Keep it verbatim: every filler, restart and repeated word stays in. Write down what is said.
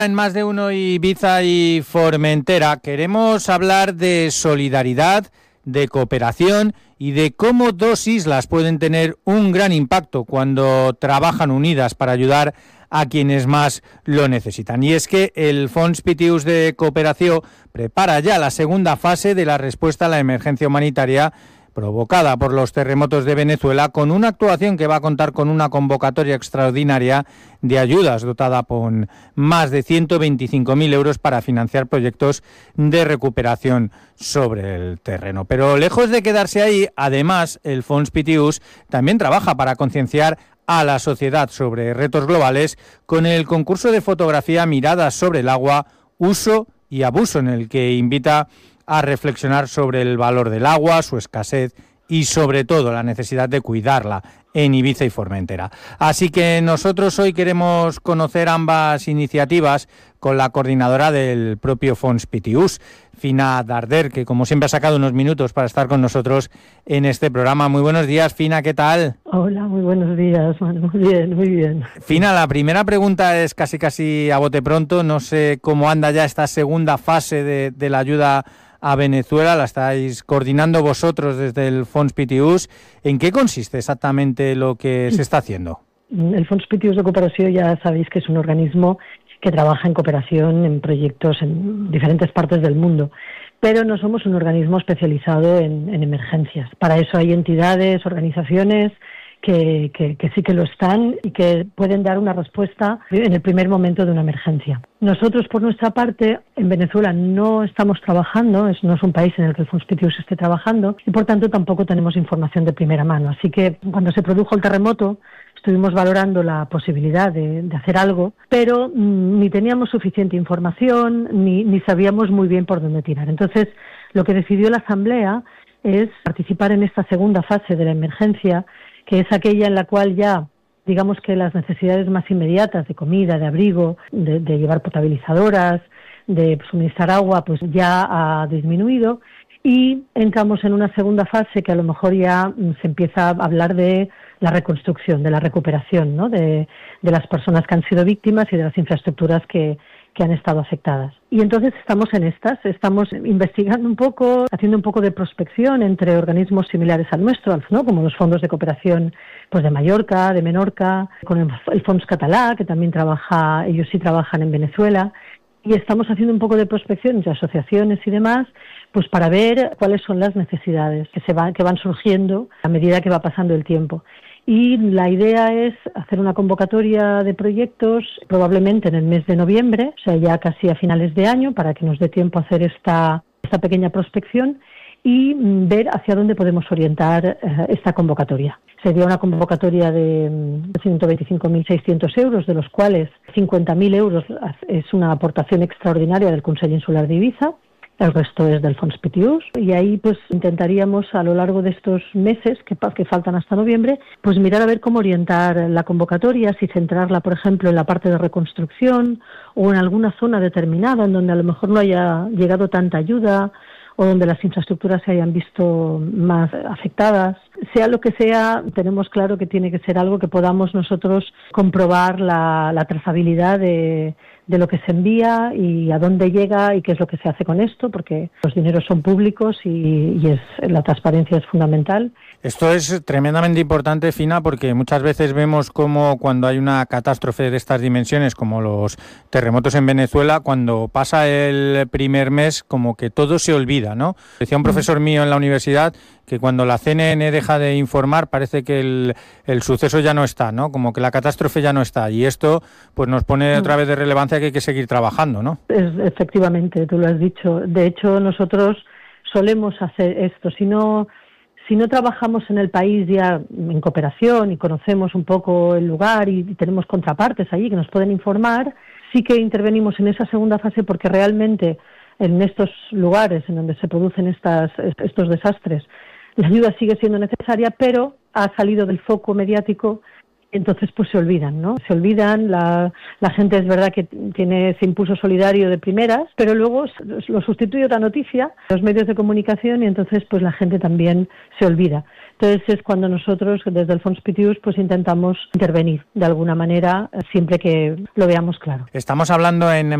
En Más de Uno Ibiza y Formentera queremos hablar de solidaridad, de cooperación y de cómo dos islas pueden tener un gran impacto cuando trabajan unidas para ayudar a quienes más lo necesitan. Y es que el Fons Pitiús de Cooperación prepara ya la segunda fase de la respuesta a la emergencia humanitaria provocada por los terremotos de Venezuela, con una actuación que va a contar con una convocatoria extraordinaria de ayudas dotada con más de ciento veinticinco mil euros para financiar proyectos de recuperación sobre el terreno. Pero lejos de quedarse ahí, además, el Fons Pitiús también trabaja para concienciar a la sociedad sobre retos globales con el concurso de fotografía Miradas sobre el agua, uso y abuso, en el que invita a reflexionar sobre el valor del agua, su escasez y sobre todo la necesidad de cuidarla en Ibiza y Formentera. Así que nosotros hoy queremos conocer ambas iniciativas con la coordinadora del propio Fons Pitiús, Fina Darder, que como siempre ha sacado unos minutos para estar con nosotros en este programa. Muy buenos días, Fina, ¿qué tal? Hola, muy buenos días, Manu. Muy bien, muy bien. Fina, la primera pregunta es casi casi a bote pronto. No sé cómo anda ya esta segunda fase de, de la ayuda a Venezuela, la estáis coordinando vosotros desde el Fons Pitiús. ¿En qué consiste exactamente lo que se está haciendo? El Fons Pitiús de Cooperación, ya sabéis que es un organismo que trabaja en cooperación en proyectos en diferentes partes del mundo, pero no somos un organismo especializado en, en emergencias. Para eso hay entidades, organizaciones Que, que, que sí que lo están y que pueden dar una respuesta en el primer momento de una emergencia. Nosotros, por nuestra parte, en Venezuela no estamos trabajando, es, no es un país en el que el Fons Pitiús esté trabajando y, por tanto, tampoco tenemos información de primera mano. Así que, cuando se produjo el terremoto, estuvimos valorando la posibilidad de, de hacer algo, pero mmm, ni teníamos suficiente información ni, ni sabíamos muy bien por dónde tirar. Entonces, lo que decidió la Asamblea es participar en esta segunda fase de la emergencia, que es aquella en la cual ya, digamos que las necesidades más inmediatas de comida, de abrigo, de, de llevar potabilizadoras, de suministrar agua, pues ya ha disminuido, y entramos en una segunda fase que a lo mejor ya se empieza a hablar de la reconstrucción, de la recuperación, ¿no? de, de las personas que han sido víctimas y de las infraestructuras que, que han estado afectadas. Y entonces estamos en estas, estamos investigando un poco, haciendo un poco de prospección entre organismos similares al nuestro, ¿no? Como los fondos de cooperación pues de Mallorca, de Menorca, con el, el Fons Català, que también trabaja, ellos sí trabajan en Venezuela, y estamos haciendo un poco de prospección entre asociaciones y demás, pues para ver cuáles son las necesidades que se van, que van surgiendo a medida que va pasando el tiempo. Y la idea es hacer una convocatoria de proyectos probablemente en el mes de noviembre, o sea, ya casi a finales de año, para que nos dé tiempo a hacer esta, esta pequeña prospección y ver hacia dónde podemos orientar eh, esta convocatoria. Sería una convocatoria de ciento veinticinco mil seiscientos euros, de los cuales cincuenta mil euros es una aportación extraordinaria del Consell Insular de Ibiza. El resto es del Fons Pitiús, y ahí pues intentaríamos a lo largo de estos meses que, que faltan hasta noviembre, pues mirar a ver cómo orientar la convocatoria, si centrarla, por ejemplo, en la parte de reconstrucción o en alguna zona determinada en donde a lo mejor no haya llegado tanta ayuda o donde las infraestructuras se hayan visto más afectadas. Sea lo que sea, tenemos claro que tiene que ser algo que podamos nosotros comprobar la, la trazabilidad de, de lo que se envía y a dónde llega y qué es lo que se hace con esto, porque los dineros son públicos y, y es, la transparencia es fundamental. Esto es tremendamente importante, Fina, porque muchas veces vemos como cuando hay una catástrofe de estas dimensiones, como los terremotos en Venezuela, cuando pasa el primer mes, como que todo se olvida, ¿no? Decía un profesor mío en la universidad que cuando la C N N deja de informar parece que el, el suceso ya no está, ¿no? Como que la catástrofe ya no está. Y esto pues nos pone otra vez de relevancia que hay que seguir trabajando, ¿no? Es, efectivamente, tú lo has dicho. De hecho, nosotros solemos hacer esto. Si no... Si no trabajamos en el país ya en cooperación y conocemos un poco el lugar y tenemos contrapartes allí que nos pueden informar, sí que intervenimos en esa segunda fase porque realmente en estos lugares en donde se producen estas, estos desastres, la ayuda sigue siendo necesaria, pero ha salido del foco mediático entonces pues se olvidan, ¿no? Se olvidan, la, la gente es verdad que tiene ese impulso solidario de primeras, pero luego lo sustituye otra noticia, los medios de comunicación, y entonces pues la gente también se olvida. Entonces es cuando nosotros desde el Fons Pitius pues intentamos intervenir de alguna manera siempre que lo veamos claro. Estamos hablando en